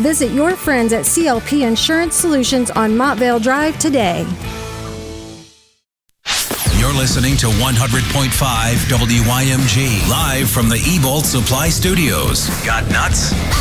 Visit your friends at CLP Insurance Solutions on Montvale Drive today. You're listening to 100.5 WYMG, live from the Ebolt Supply Studios. Got nuts?